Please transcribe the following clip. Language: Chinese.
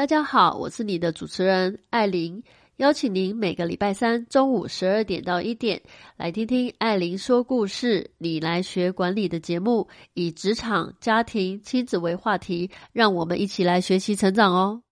大家好，我是你的主持人艾琳，邀请您每个礼拜三中午12点到1点来听听艾琳说故事，你来学管理的节目，以职场、家庭、亲子为话题，让我们一起来学习成长哦。